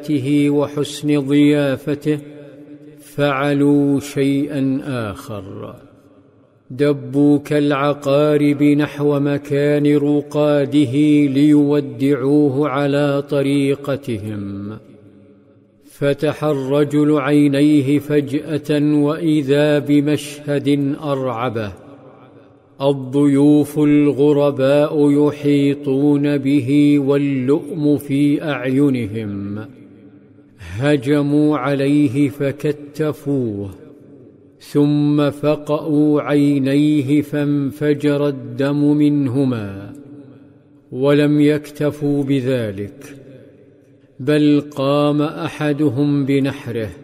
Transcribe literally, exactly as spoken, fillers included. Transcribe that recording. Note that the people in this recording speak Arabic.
وحسن ضيافته فعلوا شيئا آخر. دبوا كالعقارب نحو مكان رقاده ليودعوه على طريقتهم. فتح الرجل عينيه فجأة وإذا بمشهد أرعبه: الضيوف الغرباء يحيطون به واللؤم في أعينهم. هجموا عليه فكتفوه، ثم فقأوا عينيه فانفجر الدم منهما. ولم يكتفوا بذلك، بل قام أحدهم بنحره